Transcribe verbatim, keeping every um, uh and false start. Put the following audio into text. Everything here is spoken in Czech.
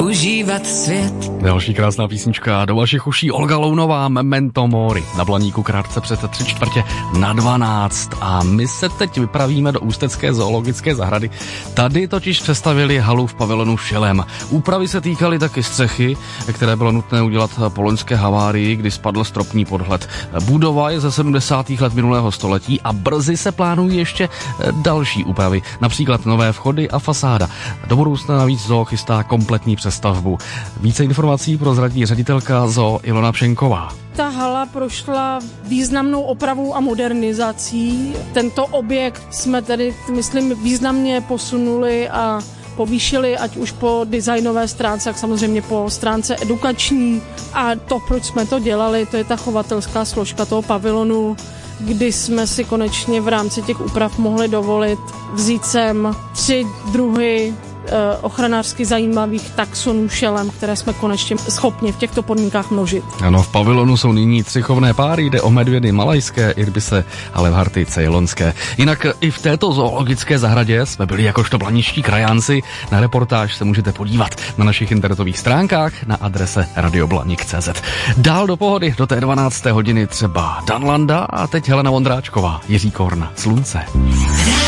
užívat svět. Další krásná písnička do vašich uší, Olga Lounová, Memento Mori. Na Blaníku krátce před tři čtvrtě na dvanáct. A my se teď vypravíme do Ústecké zoologické zahrady. Tady totiž přestavili halu v pavilonu Šelem. Úpravy se týkaly taky střechy, které bylo nutné udělat po loňské havárii, kdy spadl stropní podhled. Budova je ze sedmdesátých let minulého století a brzy se plánují ještě další úpravy, například nové vchody a fasáda. Do budoucna navíc zoo chystá kompletní přestavbu. Více informací prozradí ředitelka zoo Ilona Pšenková. Ta hala prošla významnou opravou a modernizací. Tento objekt jsme tedy, myslím, významně posunuli a povýšili, ať už po designové stránce, tak samozřejmě po stránce edukační. A to, proč jsme to dělali, to je ta chovatelská složka toho pavilonu, kdy jsme si konečně v rámci těch úprav mohli dovolit vzít sem tři druhy ochranářsky zajímavých taxonů šelem, které jsme konečně schopni v těchto podmínkách množit. Ano, v pavilonu jsou nyní tři chovné páry, jde o medvědy malajské, irbise a levharty ceylonské. Jinak i v této zoologické zahradě jsme byli jakožto blaničtí krajánci. Na reportáž se můžete podívat na našich internetových stránkách na adrese radioblanik tečka cé zet. Dál do pohody, do té dvanácté hodiny třeba Danlanda a teď Helena Vondráčková, Jiří Korn, Slunce.